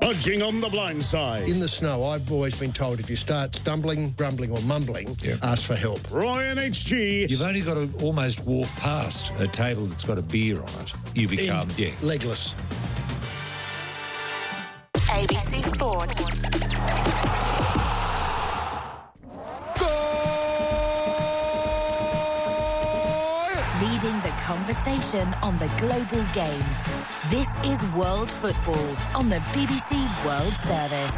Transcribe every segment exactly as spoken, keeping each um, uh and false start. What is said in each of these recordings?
Budging on the blind side. In the snow, I've always been told if you start stumbling, grumbling or mumbling, yeah. ask for help. Ryan H G. You've only got to almost walk past a table that's got a beer on it. You become, In yeah. legless. A B C Sport. Leading the conversation on the global game. This is World Football on the B B C World Service.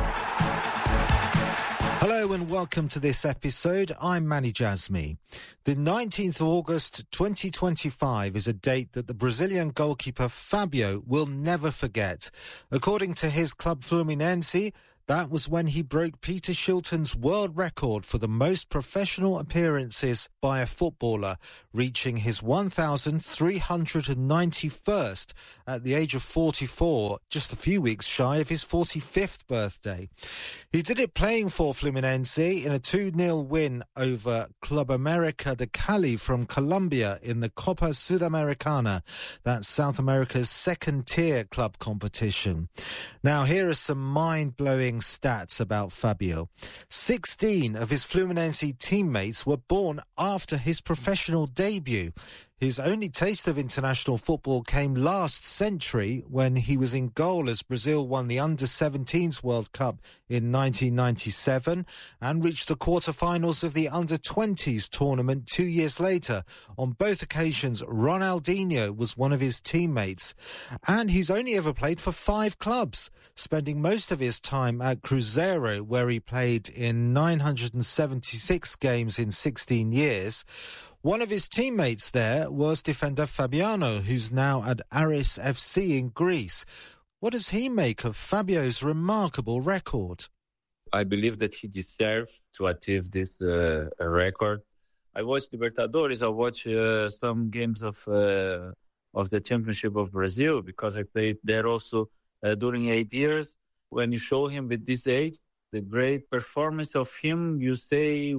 Hello and welcome to this episode. I'm Manny Jasmi. The nineteenth of August twenty twenty-five is a date that the Brazilian goalkeeper Fabio will never forget. According to his club Fluminense, that was when he broke Peter Shilton's world record for the most professional appearances by a footballer, reaching his one thousand three hundred ninety-first at the age of forty-four, just a few weeks shy of his forty-fifth birthday. He did it playing for Fluminense in a two nil win over Club América de Cali from Colombia in the Copa Sudamericana, that's South America's second-tier club competition. Now, here are some mind-blowing stats about Fabio. sixteen of his Fluminense teammates were born after his professional debut. His only taste of international football came last century when he was in goal as Brazil won the under seventeens World Cup in nineteen ninety-seven and reached the quarter-finals of the under twenties tournament two years later. On both occasions, Ronaldinho was one of his teammates. And he's only ever played for five clubs, spending most of his time at Cruzeiro, where he played in nine hundred seventy-six games in sixteen years. One of his teammates there was defender Fabiano, who's now at Aris F C in Greece. What does he make of Fabio's remarkable record? I believe that he deserves to achieve this uh, record. I watched Libertadores. I watched uh, some games of uh, of the Championship of Brazil because I played there also uh, during eight years. When you show him with this age, the great performance of him, you say,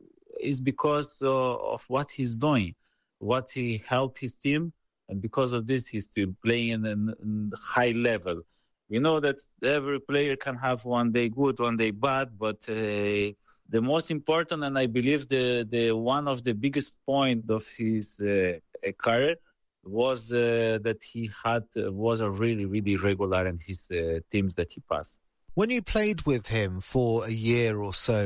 is because uh, of what he's doing, what he helped his team, and because of this, he's still playing in a high level. We know that every player can have one day good, one day bad, but uh, the most important, and I believe the, the one of the biggest point of his uh, career was uh, that he had uh, was a really, really regular in his uh, teams that he passed. When you played with him for a year or so,